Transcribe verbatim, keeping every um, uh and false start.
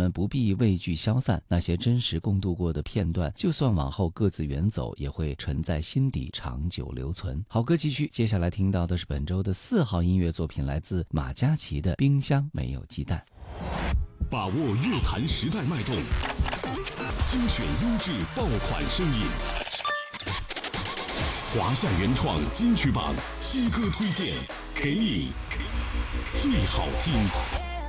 们不必畏惧消散，那些真实共度过的片段，就算往后各自远走，也会存在心底，长久留存。好歌继续，接下来听到的是本周的四号音乐作品，来自马嘉祺的《冰箱没有鸡蛋》。 把握乐坛时代脉动，精选优质爆款声音，华夏原创金曲榜新歌推荐，给你最好听。